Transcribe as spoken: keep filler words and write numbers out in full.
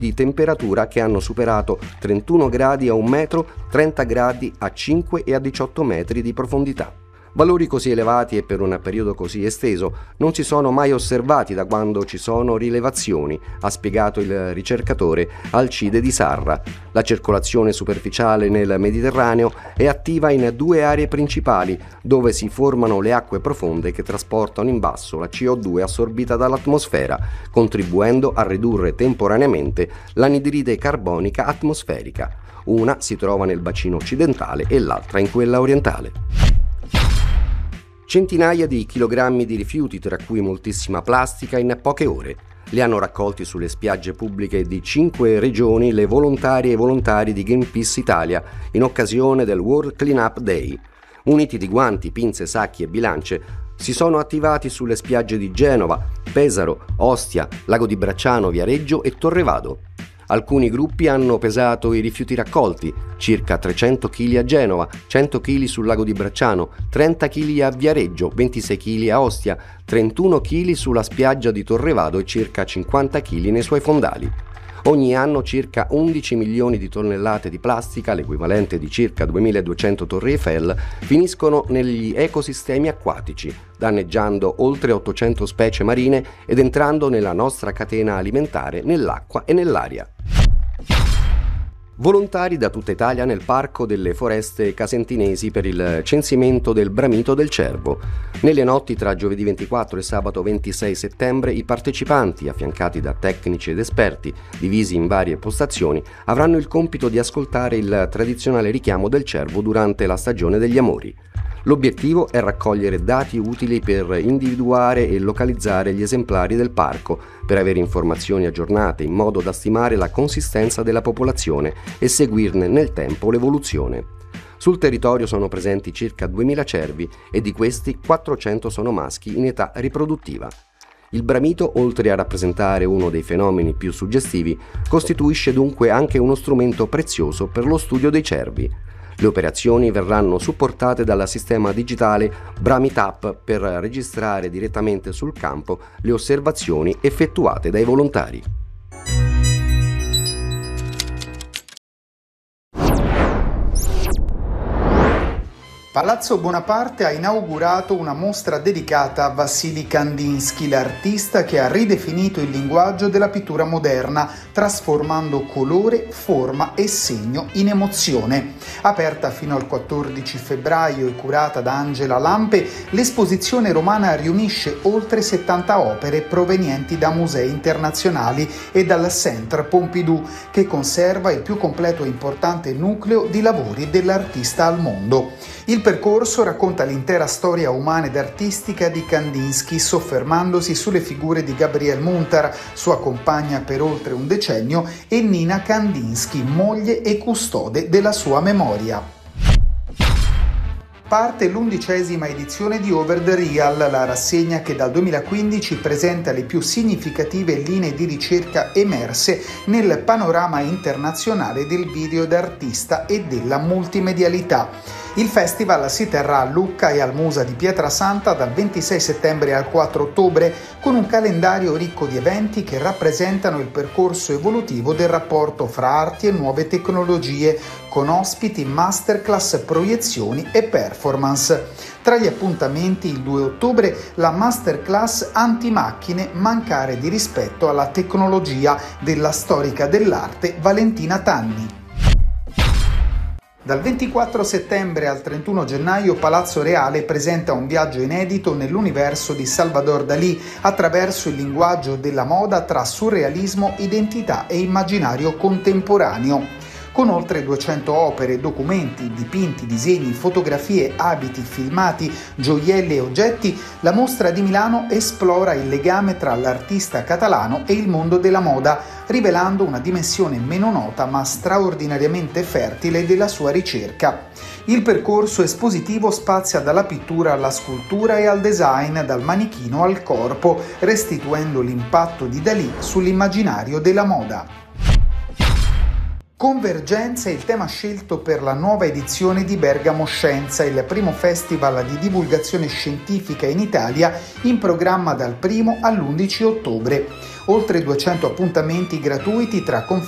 di temperatura che hanno superato trentuno gradi a un metro, trenta gradi a cinque e a diciotto metri di profondità. Valori così elevati e per un periodo così esteso non si sono mai osservati da quando ci sono rilevazioni, ha spiegato il ricercatore Alcide Di Sarra. La circolazione superficiale nel Mediterraneo è attiva in due aree principali, dove si formano le acque profonde che trasportano in basso la C O due assorbita dall'atmosfera, contribuendo a ridurre temporaneamente l'anidride carbonica atmosferica. Una si trova nel bacino occidentale e l'altra in quella orientale. Centinaia di chilogrammi di rifiuti, tra cui moltissima plastica, in poche ore. Li hanno raccolti sulle spiagge pubbliche di cinque regioni le volontarie e volontari di Greenpeace Italia in occasione del World Cleanup Day. Muniti di guanti, pinze, sacchi e bilance, si sono attivati sulle spiagge di Genova, Pesaro, Ostia, Lago di Bracciano, Viareggio e Torrevado. Alcuni gruppi hanno pesato i rifiuti raccolti, circa trecento chili a Genova, cento chili sul lago di Bracciano, trenta chili a Viareggio, ventisei chili a Ostia, trentuno chili sulla spiaggia di Torrevado e circa cinquanta chili nei suoi fondali. Ogni anno circa undici milioni di tonnellate di plastica, l'equivalente di circa duemiladuecento torri Eiffel, finiscono negli ecosistemi acquatici, danneggiando oltre ottocento specie marine ed entrando nella nostra catena alimentare, nell'acqua e nell'aria. Volontari da tutta Italia nel Parco delle Foreste Casentinesi per il censimento del bramito del cervo. Nelle notti tra giovedì ventiquattro e sabato ventisei settembre i partecipanti, affiancati da tecnici ed esperti divisi in varie postazioni, avranno il compito di ascoltare il tradizionale richiamo del cervo durante la stagione degli amori. L'obiettivo è raccogliere dati utili per individuare e localizzare gli esemplari del parco, per avere informazioni aggiornate in modo da stimare la consistenza della popolazione e seguirne nel tempo l'evoluzione. Sul territorio sono presenti circa duemila cervi e di questi quattrocento sono maschi in età riproduttiva. Il bramito, oltre a rappresentare uno dei fenomeni più suggestivi, costituisce dunque anche uno strumento prezioso per lo studio dei cervi. Le operazioni verranno supportate dal sistema digitale BramiTap per registrare direttamente sul campo le osservazioni effettuate dai volontari. Palazzo Bonaparte ha inaugurato una mostra dedicata a Vassili Kandinsky, l'artista che ha ridefinito il linguaggio della pittura moderna, trasformando colore, forma e segno in emozione. Aperta fino al quattordici febbraio e curata da Angela Lampe, l'esposizione romana riunisce oltre settanta opere provenienti da musei internazionali e dal Centre Pompidou, che conserva il più completo e importante nucleo di lavori dell'artista al mondo. Il percorso racconta l'intera storia umana ed artistica di Kandinsky, soffermandosi sulle figure di Gabriel Munter, sua compagna per oltre un decennio, e Nina Kandinsky, moglie e custode della sua memoria. Parte l'undicesima edizione di Over the Real, la rassegna che dal duemilaquindici presenta le più significative linee di ricerca emerse nel panorama internazionale del video d'artista e della multimedialità. Il festival si terrà a Lucca e al Musa di Pietrasanta dal ventisei settembre al quattro ottobre, con un calendario ricco di eventi che rappresentano il percorso evolutivo del rapporto fra arti e nuove tecnologie, con ospiti, masterclass, proiezioni e performance. Tra gli appuntamenti il due ottobre la masterclass Antimacchine, mancare di rispetto alla tecnologia della storica dell'arte Valentina Tanni. Dal ventiquattro settembre al trentuno gennaio Palazzo Reale presenta un viaggio inedito nell'universo di Salvador Dalì attraverso il linguaggio della moda tra surrealismo, identità e immaginario contemporaneo. Con oltre duecento opere, documenti, dipinti, disegni, fotografie, abiti, filmati, gioielli e oggetti, la mostra di Milano esplora il legame tra l'artista catalano e il mondo della moda, rivelando una dimensione meno nota ma straordinariamente fertile della sua ricerca. Il percorso espositivo spazia dalla pittura alla scultura e al design, dal manichino al corpo, restituendo l'impatto di Dalì sull'immaginario della moda. Convergenza è il tema scelto per la nuova edizione di Bergamo Scienza, il primo festival di divulgazione scientifica in Italia, in programma dal primo all'undici ottobre. Oltre duecento appuntamenti gratuiti tra conferenze